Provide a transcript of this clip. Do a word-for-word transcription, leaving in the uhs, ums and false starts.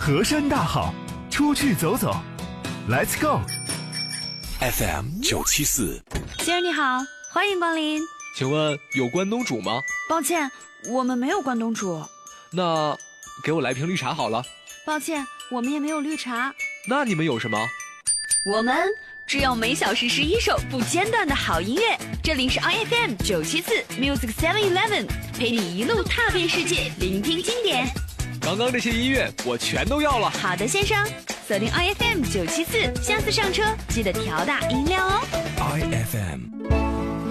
河山大好，出去走走 ，Let's go。 F M 九七四， 先生你好，欢迎光临。 请问有关东煮吗？ 抱歉，我们没有关东煮。 那给我来瓶绿茶好了。 抱歉，我们也没有绿茶。 那你们有什么？ 我们只有每小时十一首不间断的好音乐。这里是 I F M 九七四 Music Seven Eleven， 陪你一路踏遍世界，聆听经典。 刚刚这些音乐我全都要了。 好的，先生，锁定 I F M 九七四，下次上车记得调大音量哦。 I F M。